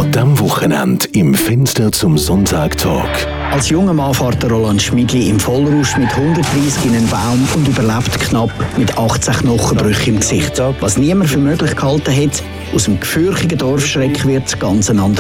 an diesem Wochenende im Fenster zum Sonntag-Talk. Als junger Mann fährt Roland Schmidli im Vollrausch mit 130 in einen Baum und überlebt knapp mit 18 Knochenbrüchen im Gesicht. Was niemand für möglich gehalten hat, aus dem gefürchtigen Dorfschreck wird ganz ein anderer